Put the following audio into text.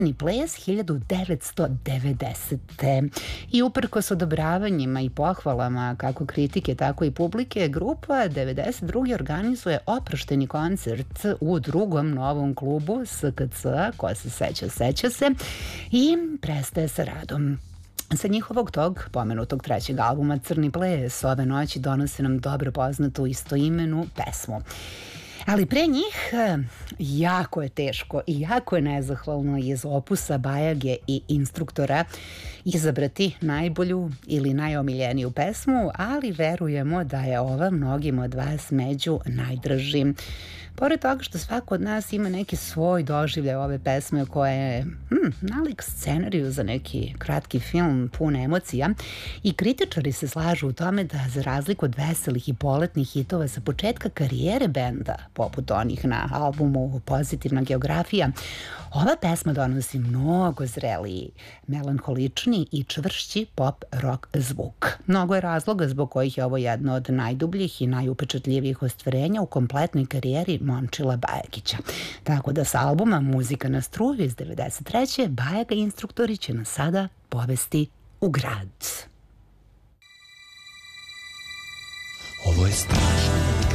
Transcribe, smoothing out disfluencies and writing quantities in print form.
Crni ples 1990. I uprkos odobravanjima i pohvalama kako kritike, tako i publike, grupa 92. organizuje oprošteni koncert u drugom novom klubu SKC, ko se seća se, i prestaje sa radom. Sa njihovog tog pomenutog trećeg albuma Crni ples ove noći donose nam dobro poznatu istoimenu pesmu. Ali pre njih jako je teško i jako je nezahvalno iz opusa Bajage i Instruktora izabrati najbolju ili najomiljeniju pesmu, ali verujemo da je ova mnogim od vas među najdražim. Pored toga što svako od nas ima neki svoj doživljaj ove pesme koja je nalik scenariju za neki kratki film pun emocija, i kritičari se slažu u tome da za razliku od veselih i poletnih hitova sa početka karijere benda, poput onih na albumu Pozitivna geografija, ova pesma donosi mnogo zreliji, melanholični i čvršći pop rock zvuk. Mnogo je razloga zbog kojih je ovo jedno od najdubljih i najupečatljivijih ostvarenja u kompletnoj karijeri Momčila Bajagića. Tako da sa albuma Muzika na struju iz 93. Bajaga i Instruktori će nas sada povesti u grad. Ovo je strašno.